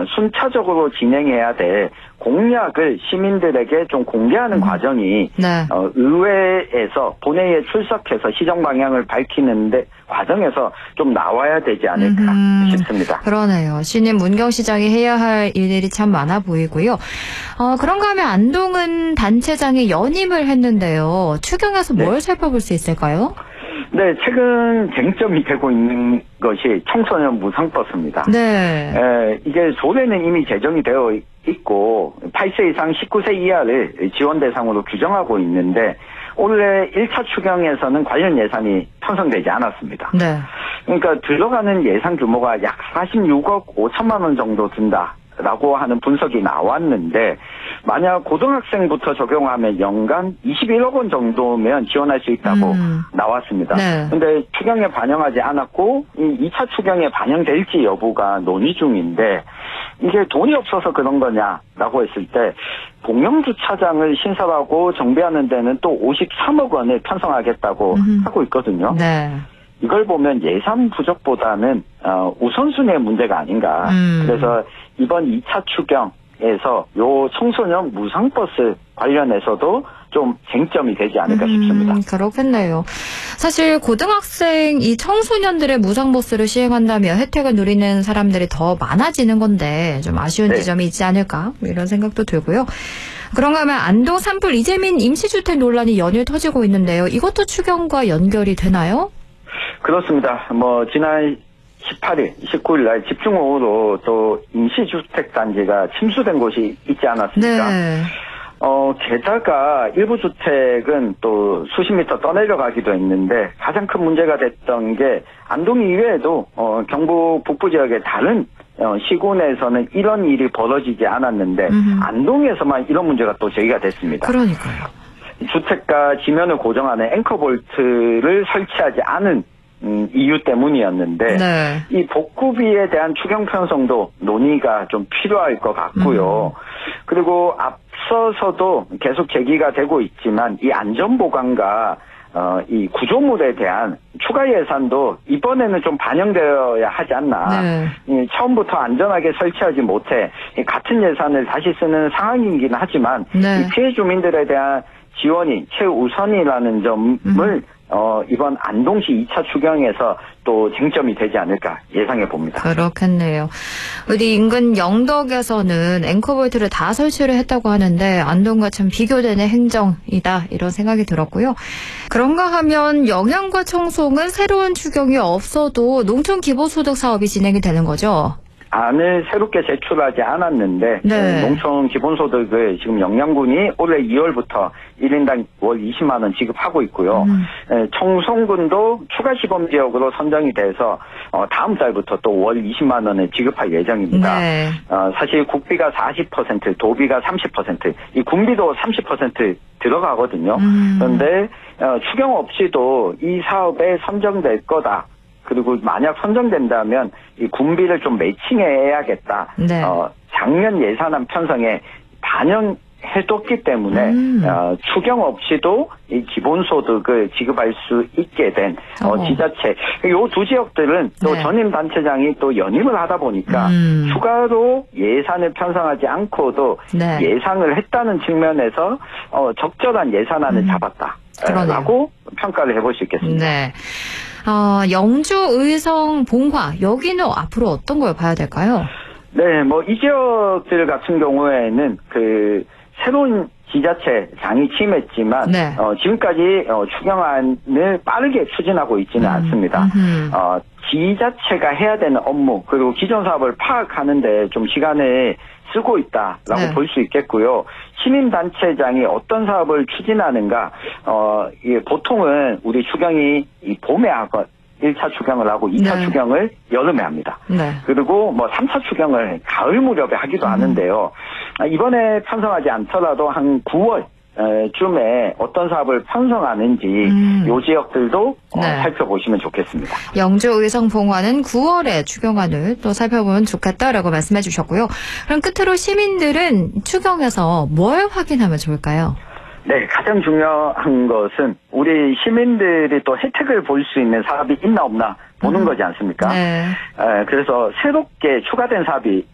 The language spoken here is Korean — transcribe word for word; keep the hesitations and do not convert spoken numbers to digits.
어, 순차적으로 진행해야 될 공약을 시민들에게 좀 공개하는 음. 과정이 네. 어, 의회에서 본회의에 출석해서 시정 방향을 밝히는데 과정에서 좀 나와야 되지 않을까 음. 싶습니다. 그러네요. 신임 문경시장이 해야 할 일들이 참 많아 보이고요. 어, 그런가 하면 안동은 단체장이 연임을 했는데요. 추경에서 뭘 네. 살펴볼 수 있을까요? 네, 최근 쟁점이 되고 있는 것이 청소년 무상버스입니다. 네. 에, 이게 조례는 이미 제정이 되어 있고 팔 세 이상 십구 세 이하를 지원 대상으로 규정하고 있는데 올해 일 차 추경에서는 관련 예산이 편성되지 않았습니다. 네. 그러니까 들어가는 예산 규모가 약 사십육억 오천만 원 정도 든다. 라고 하는 분석이 나왔는데 만약 고등학생부터 적용하면 연간 이십일억 원 정도면 지원할 수 있다고 음. 나왔습니다. 그런데 네. 추경에 반영하지 않았고 이 이 차 추경에 반영될지 여부가 논의 중인데 이게 돈이 없어서 그런 거냐라고 했을 때 공영주차장을 신설하고 정비하는 데는 또 오십삼억 원을 편성하겠다고 음. 하고 있거든요. 네. 이걸 보면 예산 부족보다는 어, 우선순위의 문제가 아닌가. 음. 그래서 이번 이 차 추경에서 요 청소년 무상버스 관련해서도 좀 쟁점이 되지 않을까 음, 싶습니다. 그렇겠네요. 사실 고등학생 이 청소년들의 무상버스를 시행한다면 혜택을 누리는 사람들이 더 많아지는 건데 좀 아쉬운 네. 지점이 있지 않을까 이런 생각도 들고요. 그런가 하면 안동 산불 이재민 임시주택 논란이 연일 터지고 있는데요. 이것도 추경과 연결이 되나요? 그렇습니다. 뭐 지난 십팔 일, 십구 일 날 집중호우로 또 임시주택 단지가 침수된 곳이 있지 않았습니까? 네. 어, 게다가 일부 주택은 또 수십 미터 떠내려가기도 했는데 가장 큰 문제가 됐던 게 안동 이외에도 어, 경북 북부 지역의 다른 어, 시군에서는 이런 일이 벌어지지 않았는데 음흠. 안동에서만 이런 문제가 또 제기가 됐습니다. 그러니까요. 주택가 지면을 고정하는 앵커볼트를 설치하지 않은 음, 이유 때문이었는데 네. 이 복구비에 대한 추경 편성도 논의가 좀 필요할 것 같고요. 음. 그리고 앞서서도 계속 제기가 되고 있지만 이 안전보강과 어, 이 구조물에 대한 추가 예산도 이번에는 좀 반영되어야 하지 않나. 네. 이 처음부터 안전하게 설치하지 못해 같은 예산을 다시 쓰는 상황이긴 하지만 네. 이 피해 주민들에 대한 지원이 최우선이라는 점을 음. 어, 이번 안동시 이 차 추경에서 또 쟁점이 되지 않을까 예상해 봅니다. 그렇겠네요. 우리 인근 영덕에서는 앵커볼트를 다 설치를 했다고 하는데 안동과 참 비교되는 행정이다 이런 생각이 들었고요. 그런가 하면 영양과 청송은 새로운 추경이 없어도 농촌 기본소득 사업이 진행이 되는 거죠? 안을 새롭게 제출하지 않았는데 네. 농촌 기본소득을 지금 영양군이 올해 이월부터 일 인당 월 이십만 원 지급하고 있고요. 음. 청송군도 추가 시범지역으로 선정이 돼서 다음 달부터 또 월 이십만 원을 지급할 예정입니다. 네. 어, 사실 국비가 사십 퍼센트, 도비가 삼십 퍼센트, 이 군비도 삼십 퍼센트 들어가거든요. 음. 그런데 추경 없이도 이 사업에 선정될 거다. 그리고 만약 선정된다면 이 군비를 좀 매칭해야겠다. 네. 어, 작년 예산안 편성에 반영해뒀기 때문에 음. 어, 추경 없이도 이 기본소득을 지급할 수 있게 된 어, 지자체. 이 두 지역들은 또 네. 전임 단체장이 또 연임을 하다 보니까 음. 추가로 예산을 편성하지 않고도 네. 예상을 했다는 측면에서 어, 적절한 예산안을 음. 잡았다. 그러네요. 라고 평가를 해볼 수 있겠습니다. 네. 어, 영주, 의성, 봉화 여기는 앞으로 어떤 걸 봐야 될까요? 네, 뭐 이 지역들 같은 경우에는 그 새로운 지자체장이 취임했지만 네. 어, 지금까지 어, 추경안을 빠르게 추진하고 있지는 음, 않습니다. 어, 지자체가 해야 되는 업무 그리고 기존 사업을 파악하는데 좀 시간을 쓰고 있다라고 네. 볼 수 있겠고요. 시민단체장이 어떤 사업을 추진하는가, 어, 예, 보통은 우리 추경이 이 봄에 하고 일 차 추경을 하고 이 차 네. 추경을 여름에 합니다. 네. 그리고 뭐 삼 차 추경을 가을 무렵에 하기도 음. 하는데요. 이번에 편성하지 않더라도 한 구월 쯤에 어떤 사업을 편성하는지 음. 요 지역들도 네. 어, 살펴보시면 좋겠습니다. 영주, 의성, 봉화는 구월에 추경안을 또 살펴보면 좋겠다라고 말씀해 주셨고요. 그럼 끝으로 시민들은 추경에서 뭘 확인하면 좋을까요? 네, 가장 중요한 것은 우리 시민들이 또 혜택을 볼 수 있는 사업이 있나 없나 보는 음. 거지 않습니까? 네. 에, 그래서 새롭게 추가된 사업이